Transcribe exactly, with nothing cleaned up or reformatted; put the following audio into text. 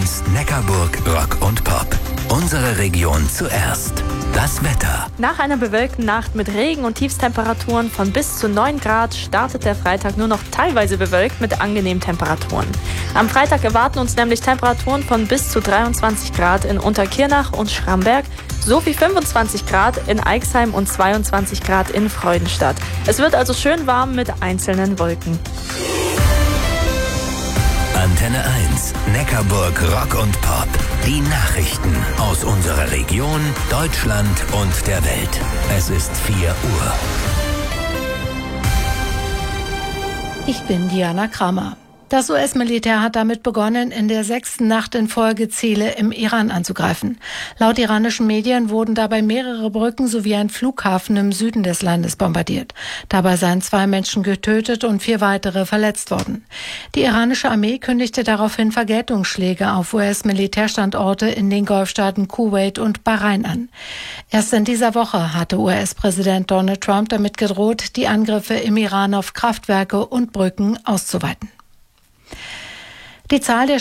eins Neckarburg Rock und Pop. Unsere Region zuerst. Das Wetter. Nach einer bewölkten Nacht mit Regen und Tiefstemperaturen von bis zu neun Grad startet der Freitag nur noch teilweise bewölkt mit angenehmen Temperaturen. Am Freitag erwarten uns nämlich Temperaturen von bis zu dreiundzwanzig Grad in Unterkirnach und Schramberg sowie fünfundzwanzig Grad in Eichsheim und zweiundzwanzig Grad in Freudenstadt. Es wird also schön warm mit einzelnen Wolken. Antenne eins, Neckarburg Rock und Pop. Die Nachrichten aus unserer Region, Deutschland und der Welt. Es ist vier Uhr. Ich bin Diana Kramer. Das U S-Militär hat damit begonnen, in der sechsten Nacht in Folge Ziele im Iran anzugreifen. Laut iranischen Medien wurden dabei mehrere Brücken sowie ein Flughafen im Süden des Landes bombardiert. Dabei seien zwei Menschen getötet und vier weitere verletzt worden. Die iranische Armee kündigte daraufhin Vergeltungsschläge auf U S-Militärstandorte in den Golfstaaten Kuwait und Bahrain an. Erst in dieser Woche hatte U S-Präsident Donald Trump damit gedroht, die Angriffe im Iran auf Kraftwerke und Brücken auszuweiten. Die Zahl der